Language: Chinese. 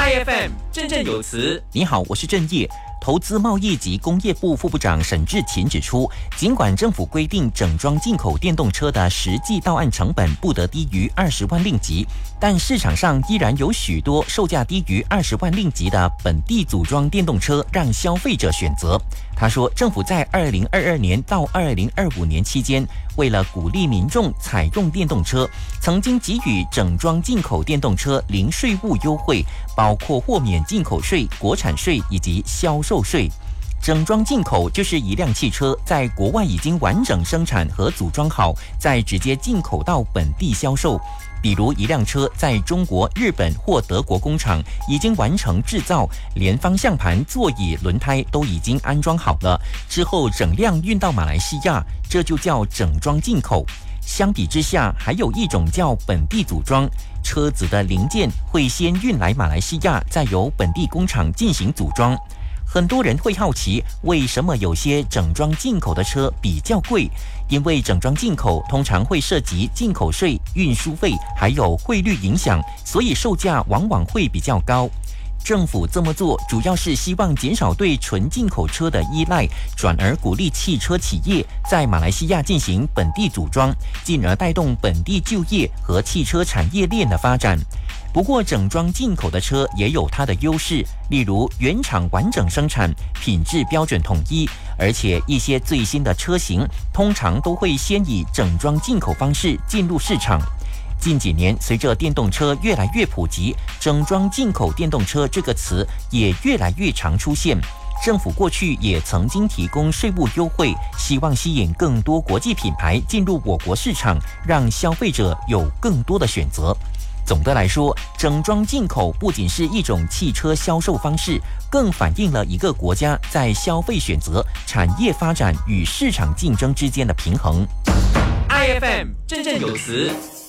IFM 振振有词。 你好，我是郑业。投资贸易及工业部副部长沈志勤指出，尽管政府规定整装进口电动车的实际到案成本不得低于20万令吉，但市场上依然有许多售价低于20万令吉的本地组装电动车让消费者选择。他说，政府在2022年到2025年期间，为了鼓励民众采用电动车，曾经给予整装进口电动车零税务优惠，包括豁免进口税、国产税以及销售税。整装进口就是一辆汽车在国外已经完整生产和组装好，再直接进口到本地销售。比如一辆车在中国、日本或德国工厂已经完成制造，连方向盘、座椅、轮胎都已经安装好了，之后整辆运到马来西亚，这就叫整装进口。相比之下，还有一种叫本地组装，车子的零件会先运来马来西亚，再由本地工厂进行组装。很多人会好奇，为什么有些整装进口的车比较贵？因为整装进口通常会涉及进口税、运输费，还有汇率影响，所以售价往往会比较高。政府这么做主要是希望减少对纯进口车的依赖，转而鼓励汽车企业在马来西亚进行本地组装，进而带动本地就业和汽车产业链的发展。不过，整装进口的车也有它的优势，例如原厂完整生产，品质标准统一，而且一些最新的车型通常都会先以整装进口方式进入市场。近几年，随着电动车越来越普及，整装进口电动车这个词也越来越常出现。政府过去也曾经提供税务优惠，希望吸引更多国际品牌进入我国市场，让消费者有更多的选择。总的来说，整装进口不仅是一种汽车销售方式，更反映了一个国家在消费选择、产业发展与市场竞争之间的平衡。 IFM 振振有词。